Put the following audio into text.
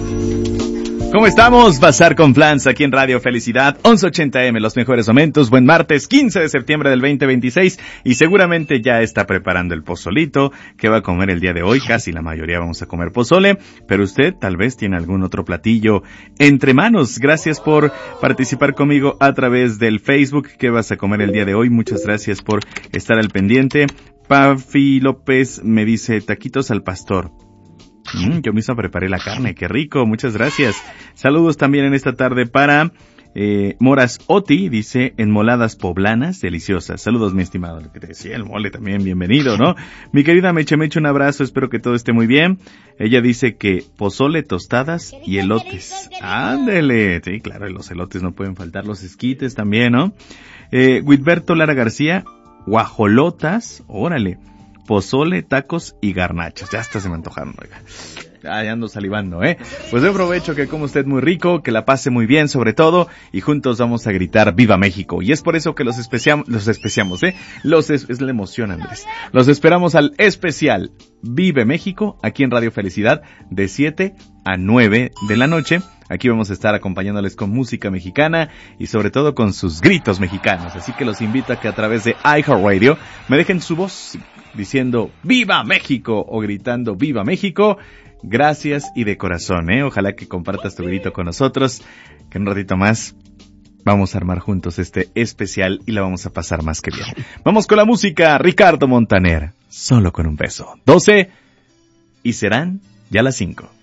¿Cómo estamos? Bazar con Flans aquí en Radio Felicidad, 1180M, los mejores momentos. Buen martes, 15 de septiembre del 2026 y seguramente ya está preparando el pozolito que va a comer el día de hoy. Casi la mayoría vamos a comer pozole, pero usted tal vez tiene algún otro platillo entre manos. Gracias por participar conmigo a través del Facebook. ¿Qué vas a comer el día de hoy? Muchas gracias por estar al pendiente. Pafi López me dice taquitos al pastor. Yo mismo preparé la carne, qué rico, muchas gracias. Saludos también en esta tarde para Moras Oti, dice enmoladas poblanas deliciosas. Saludos, mi estimado, lo que te decía, el mole también, bienvenido, ¿no? Mi querida Meche, un abrazo, espero que todo esté muy bien. Ella dice que pozole, tostadas y elotes. Ándele, sí, claro, los elotes no pueden faltar, los esquites también, ¿no? Wilberto Lara García, guajolotas, órale. Pozole, tacos y garnachas. Ya hasta se me antojaron, oiga. Ya ando salivando, ¿eh? Pues yo aprovecho que coma usted muy rico, que la pase muy bien sobre todo, y juntos vamos a gritar ¡Viva México! Y es por eso que los especiamos, ¿eh? Es la emoción, Andrés. Los esperamos al especial Vive México, aquí en Radio Felicidad, de 7 a 9 de la noche. Aquí vamos a estar acompañándoles con música mexicana y sobre todo con sus gritos mexicanos. Así que los invito a que a través de iHeartRadio me dejen su voz diciendo ¡Viva México! O gritando ¡Viva México! Gracias y de corazón, ¿eh? Ojalá que compartas tu grito con nosotros, que en un ratito más vamos a armar juntos este especial y la vamos a pasar más que bien. Vamos con la música, Ricardo Montaner, solo con un beso. 12 y serán ya las 5.